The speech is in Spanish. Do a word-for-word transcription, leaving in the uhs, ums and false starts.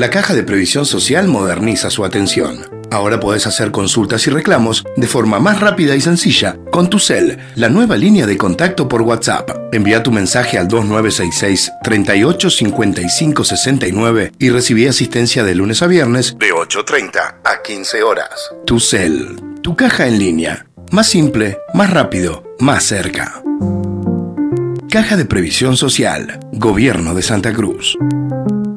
La Caja de Previsión Social moderniza su atención. Ahora podés hacer consultas y reclamos de forma más rápida y sencilla con TuCel, la nueva línea de contacto por WhatsApp. Envía tu mensaje al dos nueve seis seis, treinta y ocho, cincuenta y cinco, sesenta y nueve y recibí asistencia de lunes a viernes de ocho treinta a quince horas. TuCel, tu caja en línea. Más simple, más rápido, más cerca. Caja de Previsión Social, Gobierno de Santa Cruz.